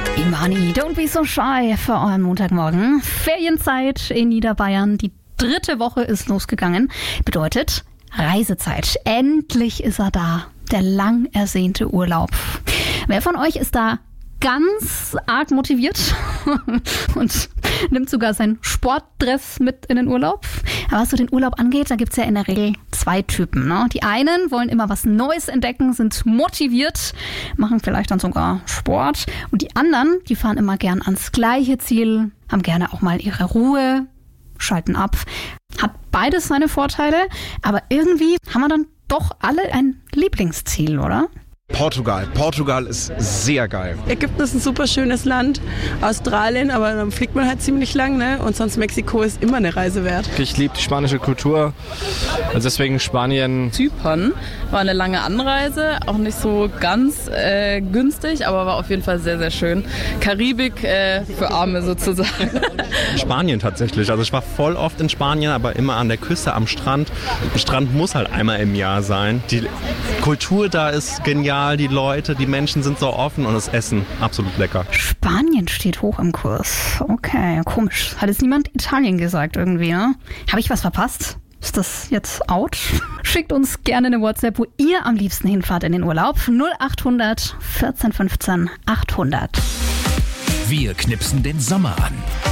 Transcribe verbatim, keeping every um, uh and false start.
Imani, don't be so shy für euren Montagmorgen. Ferienzeit in Niederbayern. Die dritte Woche ist losgegangen. Bedeutet Reisezeit. Endlich ist er da. Der lang ersehnte Urlaub. Wer von euch ist da ganz arg motiviert und nimmt sogar seinen Sportdress mit in den Urlaub? Aber was so den Urlaub angeht, da gibt's ja in der Regel zwei Typen. Ne? Die einen wollen immer was Neues entdecken, sind motiviert, machen vielleicht dann sogar Sport. Und die anderen, die fahren immer gern ans gleiche Ziel, haben gerne auch mal ihre Ruhe, schalten ab. Hat beides seine Vorteile, aber irgendwie haben wir dann doch alle ein Lieblingsziel, oder? Portugal. Portugal ist sehr geil. Ägypten ist ein super schönes Land. Australien, aber dann fliegt man halt ziemlich lang, ne? Und sonst Mexiko ist immer eine Reise wert. Ich liebe die spanische Kultur. Also deswegen Spanien. Zypern war eine lange Anreise, auch nicht so ganz äh, günstig, aber war auf jeden Fall sehr, sehr schön. Karibik äh, für Arme sozusagen. Spanien tatsächlich. Also ich war voll oft in Spanien, aber immer an der Küste, am Strand. Der Strand muss halt einmal im Jahr sein. Die Kultur da ist genial. Die Leute, die Menschen sind so offen und das Essen absolut lecker. Spanien steht hoch im Kurs. Okay, komisch. Hat jetzt niemand Italien gesagt irgendwie, ne? Habe ich was verpasst? Ist das jetzt out? Schickt uns gerne eine WhatsApp, wo ihr am liebsten hinfahrt in den Urlaub. null acht hundert vierzehn fünfzehn achthundert. Wir knipsen den Sommer an.